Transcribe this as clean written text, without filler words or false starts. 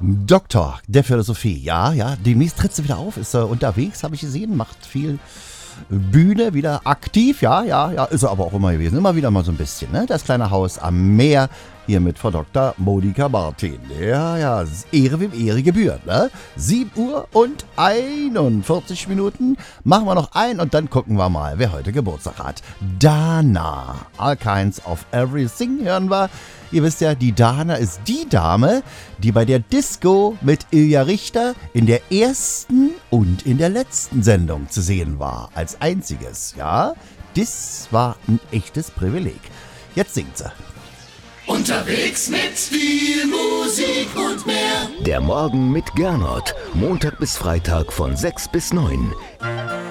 Doktor der Philosophie, ja, demnächst tritt sie wieder auf, ist unterwegs, habe ich gesehen, macht viel Bühne, wieder aktiv, ja, ist er aber auch immer gewesen, immer wieder mal so ein bisschen, ne? Das kleine Haus am Meer, hier mit Frau Dr. Monika Martin. Ja, Ehre wem Ehre gebührt, ne? 7 Uhr und 41 Minuten, machen wir noch ein und dann gucken wir mal, wer heute Geburtstag hat. Dana, All Kinds of Everything hören wir. Ihr wisst ja, die Dana ist die Dame, die bei der Disco mit Ilja Richter in der ersten und in der letzten Sendung zu sehen war. Als einziges, ja. Das war ein echtes Privileg. Jetzt singt sie. Unterwegs mit viel Musik und mehr. Der Morgen mit Gernot. Montag bis Freitag von 6 bis 9.